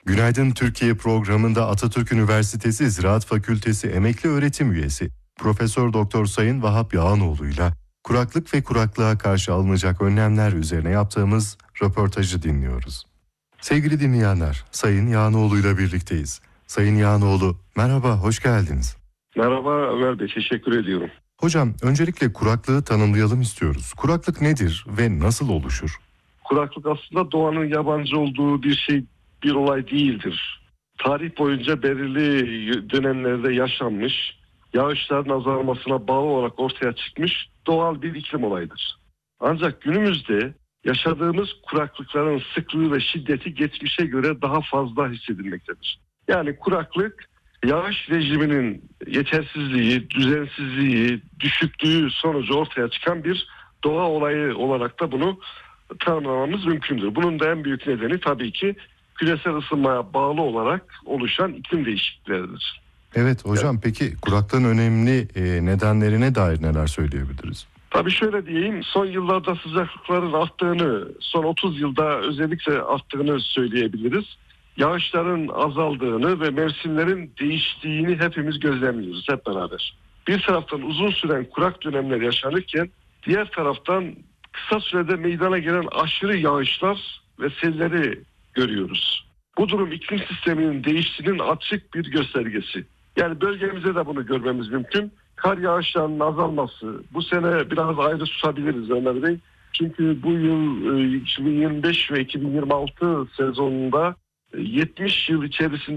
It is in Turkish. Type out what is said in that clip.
Günaydın Türkiye programında Atatürk Üniversitesi Ziraat Fakültesi emekli öğretim üyesi Profesör Doktor Sayın Vahap Yağanoğlu'yla kuraklık ve kuraklığa karşı alınacak önlemler üzerine yaptığımız röportajı dinliyoruz. Sevgili dinleyenler, Sayın Yağanoğlu'yla birlikteyiz. Sayın Yağanoğlu, merhaba, hoş geldiniz. Merhaba Ömer Bey, teşekkür ediyorum. Hocam, öncelikle kuraklığı tanımlayalım istiyoruz. Kuraklık nedir ve nasıl oluşur? Kuraklık aslında doğanın yabancı olduğu bir olay değildir. Tarih boyunca belirli dönemlerde yaşanmış, yağışların azalmasına bağlı olarak ortaya çıkmış doğal bir iklim olayıdır. Ancak günümüzde yaşadığımız kuraklıkların sıklığı ve şiddeti geçmişe göre daha fazla hissedilmektedir. Yani kuraklık, yağış rejiminin yetersizliği, düzensizliği, düşüklüğü sonucu ortaya çıkan bir doğa olayı olarak da bunu tanımlamamız mümkündür. Bunun da en büyük nedeni tabii ki küresel ısınmaya bağlı olarak oluşan iklim değişiklikleridir. Evet hocam, peki kuraklığın önemli nedenlerine dair neler söyleyebiliriz? Tabii şöyle diyeyim, son yıllarda sıcaklıkların arttığını, son 30 yılda özellikle arttığını söyleyebiliriz. Yağışların azaldığını ve mevsimlerin değiştiğini hepimiz gözlemliyoruz hep beraber. Bir taraftan uzun süren kurak dönemler yaşanırken diğer taraftan kısa sürede meydana gelen aşırı yağışlar ve selleri görüyoruz. Bu durum iklim sisteminin değiştiğinin açık bir göstergesi. Yani bölgemizde de bunu görmemiz mümkün. Kar yağışlarının azalması, bu sene biraz ayrı tutabiliriz Ömer Bey. Çünkü bu yıl 2025 ve 2026 sezonunda 70 yıl içerisinde